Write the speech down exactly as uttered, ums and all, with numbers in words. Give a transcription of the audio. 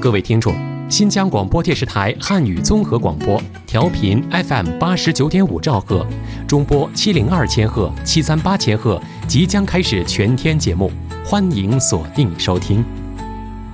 各位听众，新疆广播电视台汉语综合广播，调频 F M 八十九点五兆赫，中波七零二千赫、七三八千赫，即将开始全天节目，欢迎锁定收听。